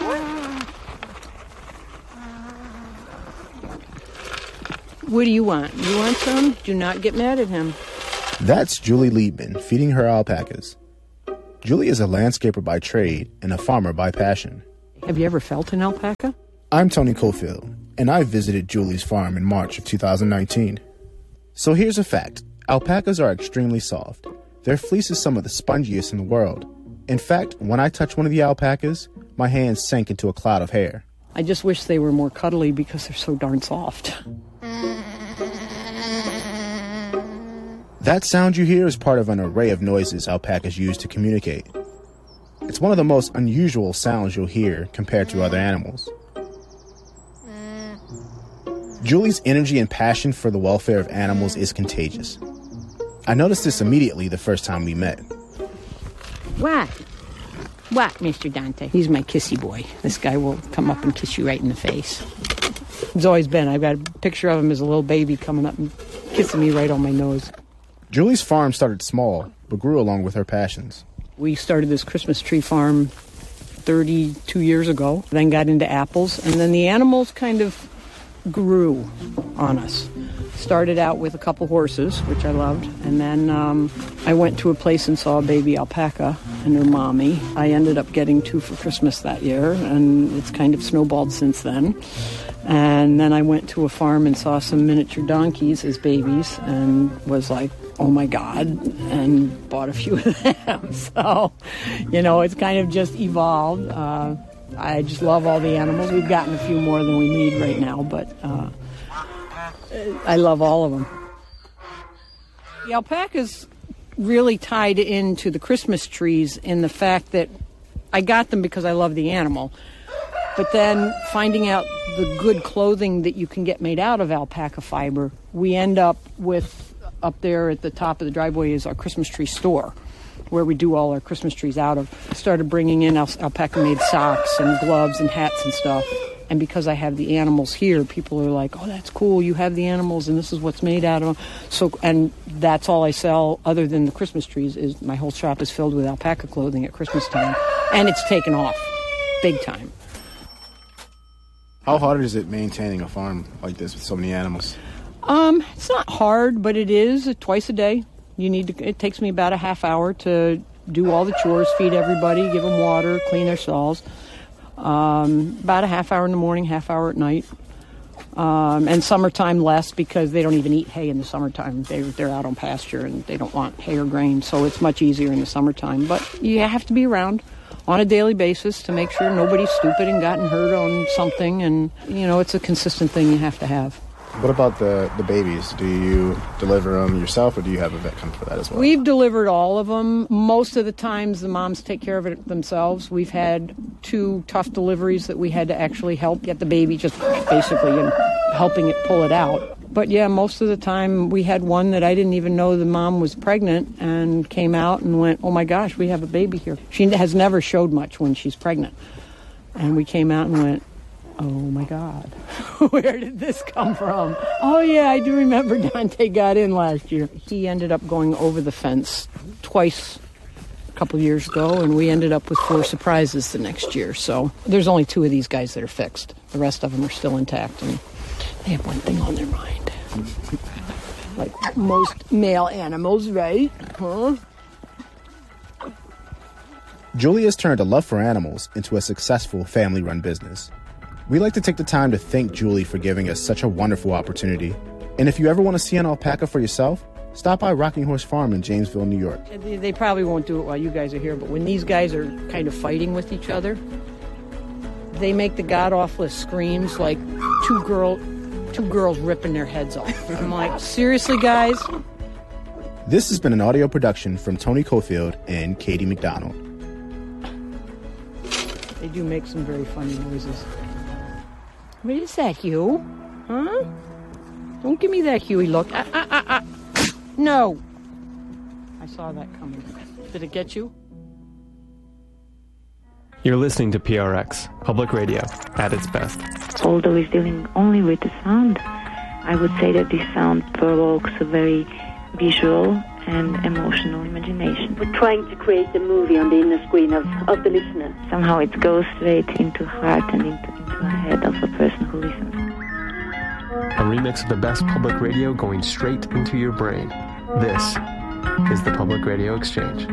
What do you want? You want some? Do not get mad at him. That's Julie Liebman feeding her alpacas. Julie is a landscaper by trade and a farmer by passion. Have you ever felt an alpaca? I'm Tony Cofield, and I visited Julie's farm in March of 2019. So here's a fact. Alpacas are extremely soft. Their fleece is some of the spongiest in the world. In fact, when I touched one of the alpacas, my hands sank into a cloud of hair. I just wish they were more cuddly because they're so darn soft. That sound you hear is part of an array of noises alpacas use to communicate. It's one of the most unusual sounds you'll hear compared to other animals. Julie's energy and passion for the welfare of animals is contagious. I noticed this immediately the first time we met. What? What, Mr. Dante? He's my kissy boy. This guy will come up and kiss you right in the face. He's always been. I've got a picture of him as a little baby coming up and kissing me right on my nose. Julie's farm started small, but grew along with her passions. We started this Christmas tree farm 32 years ago, then got into apples, and then the animals kind of grew on us. Started out with a couple horses, which I loved, and then I went to a place and saw a baby alpaca and her mommy. I ended up getting 2 for Christmas that year, and it's kind of snowballed since then. And then I went to a farm and saw some miniature donkeys as babies and was like, oh my God, and bought a few of them. So, it's kind of just evolved. I just love all the animals. We've gotten a few more than we need right now, but I love all of them. The alpacas really tied into the Christmas trees in the fact that I got them because I love the animal. But then finding out the good clothing that you can get made out of alpaca fiber, we end up with, up there at the top of the driveway is our Christmas tree store, where we do all our Christmas trees out of. I started bringing in alpaca-made socks and gloves and hats and stuff. And because I have the animals here, people are like, oh, that's cool, you have the animals and this is what's made out of them. So, and that's all I sell other than the Christmas trees. Is my whole shop is filled with alpaca clothing at Christmas time. And it's taken off big time. How hard is it maintaining a farm like this with so many animals? It's not hard, but it is twice a day. It takes me about a half hour to do all the chores, feed everybody, give them water, clean their stalls. About a half hour in the morning, half hour at night. And summertime less because they don't even eat hay in the summertime. They're out on pasture and they don't want hay or grain, so it's much easier in the summertime. But you have to be around on a daily basis to make sure nobody's stupid and gotten hurt on something. And, it's a consistent thing you have to have. What about the babies? Do you deliver them yourself, or do you have a vet come for that as well? We've delivered all of them. Most of the times the moms take care of it themselves. We've had 2 tough deliveries that we had to actually help get the baby, just basically helping it pull it out. But yeah, most of the time we had one that I didn't even know the mom was pregnant and came out and went, oh my gosh, we have a baby here. She has never showed much when she's pregnant. And we came out and went, oh my God, where did this come from? Oh yeah, I do remember Dante got in last year. He ended up going over the fence twice a couple of years ago, and we ended up with 4 surprises the next year. So there's only 2 of these guys that are fixed. The rest of them are still intact, and they have one thing on their mind. Like most male animals, right? Huh? Julie has turned a love for animals into a successful family-run business. We like to take the time to thank Julie for giving us such a wonderful opportunity. And if you ever want to see an alpaca for yourself, stop by Rocking Horse Farm in Jamesville, New York. They probably won't do it while you guys are here, but when these guys are kind of fighting with each other, they make the god-awfulest screams like two girls ripping their heads off. I'm like, seriously, guys? This has been an audio production from Tony Cofield and Katie McDonald. They do make some very funny noises. What is that, Hugh? Huh? Don't give me that Huey look. No. I saw that coming. Did it get you? You're listening to PRX, public radio, at its best. Although it's dealing only with the sound, I would say that this sound provokes a very visual and emotional imagination. We're trying to create a movie on the inner screen of the listener. Somehow it goes straight into heart and into the head of the person who listens. A remix of the best public radio going straight into your brain. This is the Public Radio Exchange.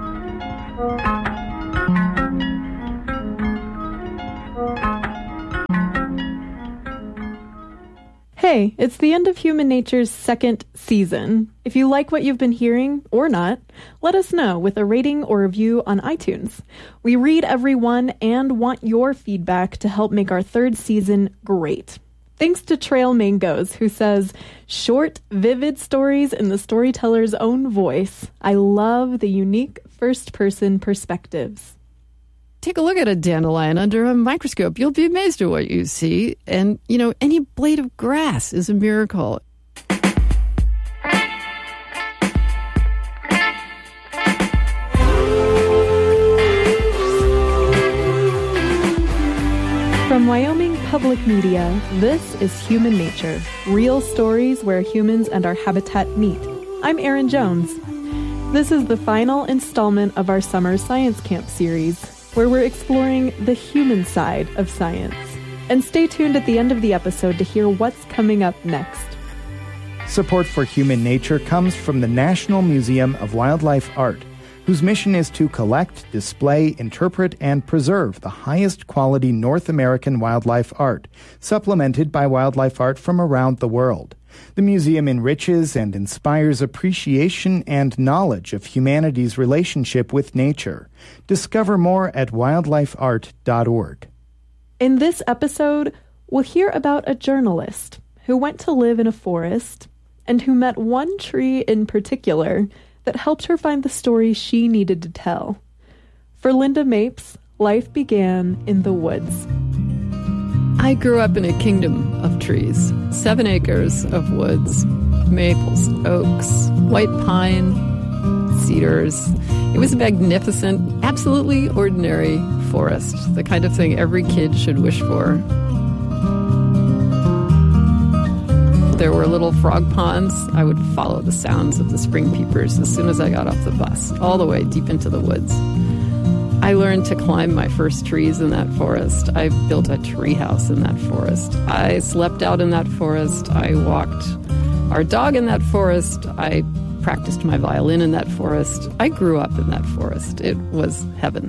Hey, it's the end of Human Nature's second season. If you like what you've been hearing, or not, let us know with a rating or review on iTunes. We read every one and want your feedback to help make our third season great. Thanks to Trail Mangoes, who says, short, vivid stories in the storyteller's own voice. I love the unique first-person perspectives. Take a look at a dandelion under a microscope. You'll be amazed at what you see. And, any blade of grass is a miracle. From Wyoming Public Media, this is Human Nature, real stories where humans and our habitat meet. I'm Erin Jones. This is the final installment of our summer science camp series, where we're exploring the human side of science. And stay tuned at the end of the episode to hear what's coming up next. Support for Human Nature comes from the National Museum of Wildlife Art, whose mission is to collect, display, interpret, and preserve the highest quality North American wildlife art, supplemented by wildlife art from around the world. The museum enriches and inspires appreciation and knowledge of humanity's relationship with nature. Discover more at wildlifeart.org. In this episode, we'll hear about a journalist who went to live in a forest and who met one tree in particular that helped her find the story she needed to tell. For Linda Mapes, life began in the woods. I grew up in a kingdom of trees, 7 acres of woods, maples, oaks, white pine, cedars. It was a magnificent, absolutely ordinary forest, the kind of thing every kid should wish for. There were little frog ponds. I would follow the sounds of the spring peepers as soon as I got off the bus, all the way deep into the woods. I learned to climb my first trees in that forest. I built a tree house in that forest. I slept out in that forest. I walked our dog in that forest. I practiced my violin in that forest. I grew up in that forest. It was heaven.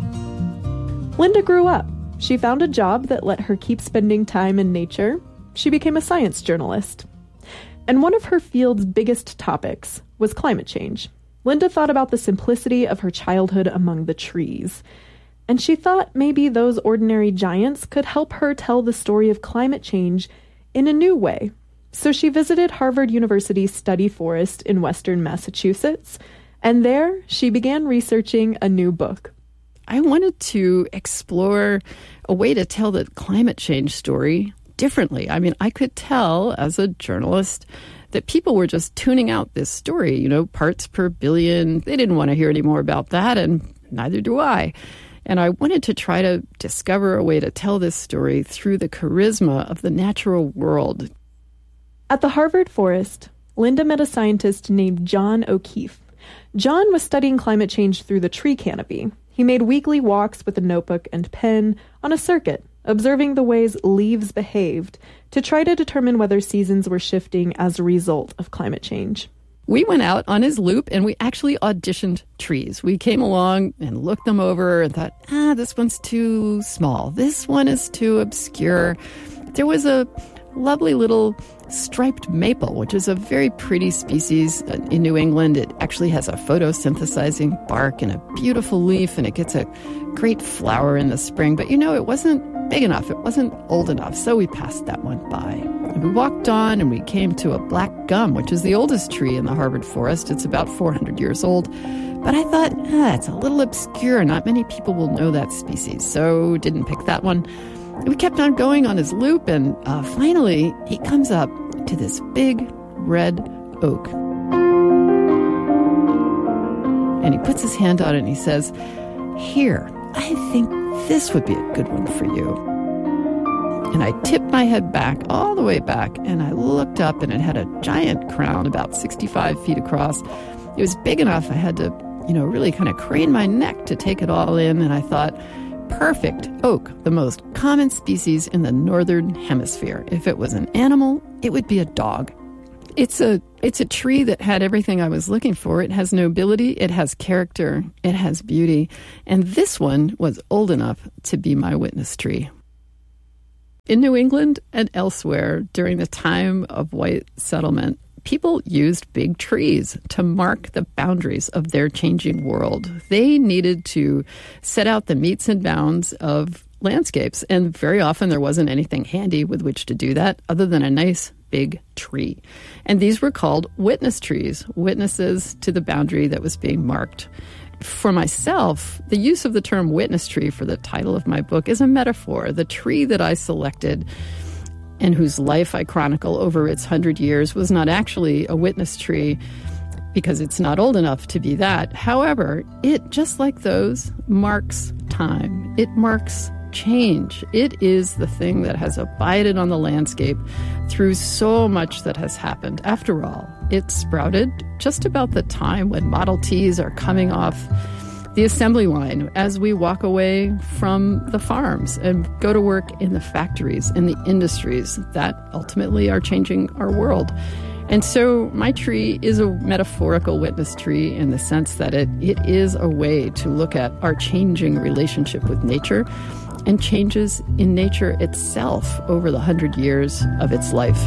Linda grew up. She found a job that let her keep spending time in nature. She became a science journalist. And one of her field's biggest topics was climate change. Linda thought about the simplicity of her childhood among the trees, and she thought maybe those ordinary giants could help her tell the story of climate change in a new way. So she visited Harvard University's study forest in western Massachusetts, and there she began researching a new book. I wanted to explore a way to tell the climate change story differently. I mean, I could tell as a journalist that people were just tuning out this story, parts per billion. They didn't want to hear any more about that, and neither do I. And I wanted to try to discover a way to tell this story through the charisma of the natural world. At the Harvard Forest, Linda met a scientist named John O'Keefe. John was studying climate change through the tree canopy. He made weekly walks with a notebook and pen on a circuit, observing the ways leaves behaved to try to determine whether seasons were shifting as a result of climate change. We went out on his loop and we actually auditioned trees. We came along and looked them over and thought, this one's too small. This one is too obscure. There was a lovely little striped maple, which is a very pretty species in New England. It actually has a photosynthesizing bark and a beautiful leaf, and it gets a great flower in the spring. But it wasn't big enough. It wasn't old enough. So we passed that one by. And we walked on and we came to a black gum, which is the oldest tree in the Harvard Forest. It's about 400 years old. But I thought, it's a little obscure. Not many people will know that species. So didn't pick that one. We kept on going on his loop, and finally, he comes up to this big red oak. And he puts his hand on it and he says, "Here, I think this would be a good one for you." And I tipped my head back, all the way back, and I looked up, and it had a giant crown about 65 feet across. It was big enough I had to, really kind of crane my neck to take it all in. And I thought, perfect oak, the most common species in the northern hemisphere. If it was an animal, it would be a dog. It's a tree that had everything I was looking for. It has nobility, it has character, it has beauty. And this one was old enough to be my witness tree. In New England and elsewhere during the time of white settlement, people used big trees to mark the boundaries of their changing world. They needed to set out the metes and bounds of landscapes, and very often there wasn't anything handy with which to do that other than a nice big tree. And these were called witness trees, witnesses to the boundary that was being marked. For myself, the use of the term witness tree for the title of my book is a metaphor. The tree that I selected and whose life I chronicle over its 100 years was not actually a witness tree because it's not old enough to be that. However, it, just like those, marks time. It marks change. It is the thing that has abided on the landscape through so much that has happened. After all, it sprouted just about the time when Model Ts are coming off the assembly line as we walk away from the farms and go to work in the factories, in the industries that ultimately are changing our world. And so my tree is a metaphorical witness tree in the sense that it is a way to look at our changing relationship with nature and changes in nature itself over the 100 years of its life.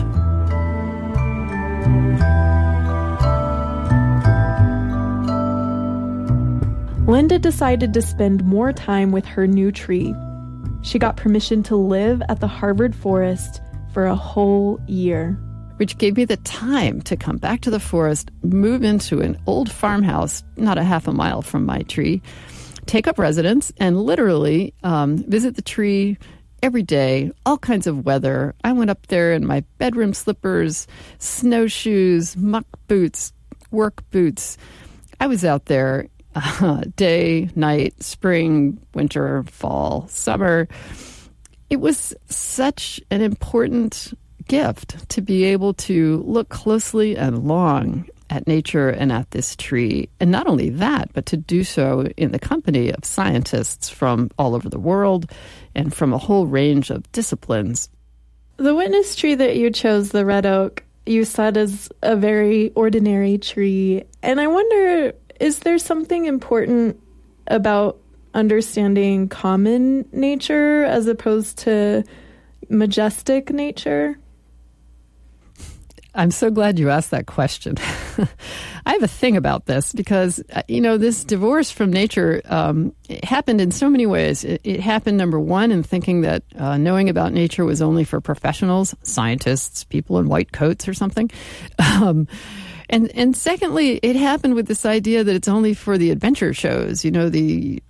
Linda decided to spend more time with her new tree. She got permission to live at the Harvard forest for a whole year. Which gave me the time to come back to the forest, move into an old farmhouse, not a half a mile from my tree, take up residence, and literally visit the tree every day, all kinds of weather. I went up there in my bedroom slippers, snowshoes, muck boots, work boots. I was out there day, night, spring, winter, fall, summer. It was such an important gift to be able to look closely and long at nature and at this tree. And not only that, but to do so in the company of scientists from all over the world and from a whole range of disciplines. The witness tree that you chose, the red oak, you said is a very ordinary tree. And I wonder, is there something important about understanding common nature as opposed to majestic nature? I'm so glad you asked that question. I have a thing about this because, this divorce from nature it happened in so many ways. It happened, number one, in thinking that knowing about nature was only for professionals, scientists, people in white coats or something. And secondly, it happened with this idea that it's only for the adventure shows, the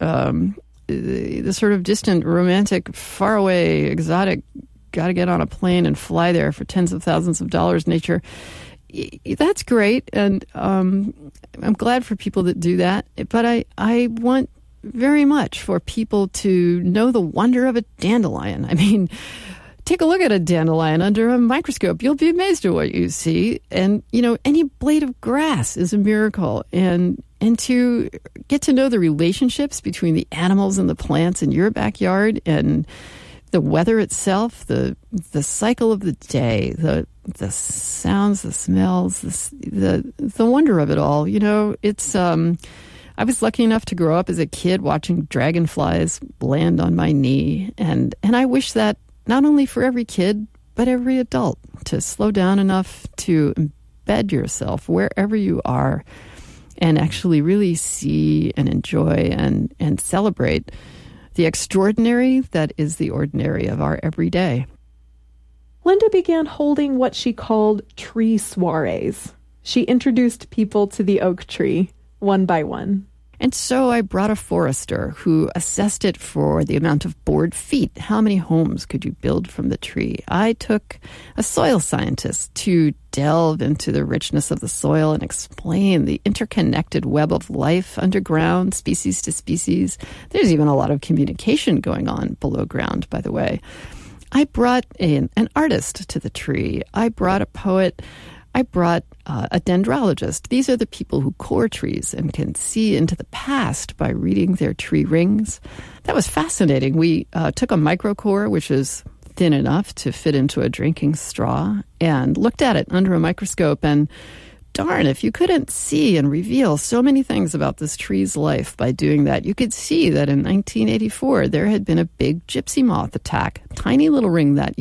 sort of distant, romantic, faraway, exotic, got to get on a plane and fly there for tens of thousands of dollars nature. That's great, and I'm glad for people that do that. But I want very much for people to know the wonder of a dandelion. I mean, take a look at a dandelion under a microscope. You'll be amazed at what you see. And, any blade of grass is a miracle. And to get to know the relationships between the animals and the plants in your backyard and the weather itself, the cycle of the day, the sounds, the smells, the wonder of it all. It's I was lucky enough to grow up as a kid watching dragonflies land on my knee, and I wish that not only for every kid but every adult, to slow down enough to embed yourself wherever you are and actually really see and enjoy and celebrate the extraordinary that is the ordinary of our everyday. Linda began holding what she called tree soirees. She introduced people to the oak tree, one by one. And so I brought a forester who assessed it for the amount of board feet. How many homes could you build from the tree? I took a soil scientist to delve into the richness of the soil and explain the interconnected web of life underground, species to species. There's even a lot of communication going on below ground, by the way. I brought an artist to the tree. I brought a poet. I brought a dendrologist. These are the people who core trees and can see into the past by reading their tree rings. That was fascinating. We took a microcore, which is thin enough to fit into a drinking straw, and looked at it under a microscope. And darn, if you couldn't see and reveal so many things about this tree's life by doing that, you could see that in 1984 there had been a big gypsy moth attack, tiny little ring that